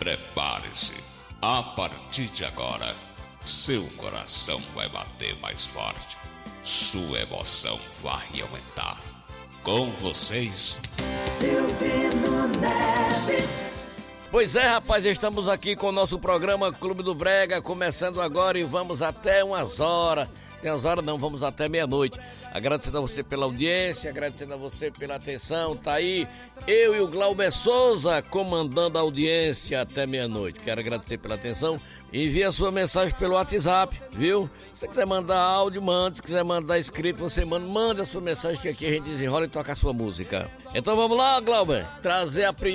Prepare-se. A partir de agora, seu coração vai bater mais forte. Sua emoção vai aumentar. Com vocês, Silvino Neves. Pois é, rapaz, estamos aqui com o nosso programa Clube do Brega, começando agora e vamos até umas horas. Tem umas horas não, vamos até meia-noite. Agradecendo a você pela audiência, agradecendo a você pela atenção. Tá aí eu e o Glauber Souza comandando a audiência até meia-noite. Quero agradecer pela atenção. Envie a sua mensagem pelo WhatsApp, viu? Se você quiser mandar áudio, manda. Se quiser mandar escrito, você manda a sua mensagem que aqui a gente desenrola e toca a sua música. Então vamos lá, Glauber, trazer a primeira.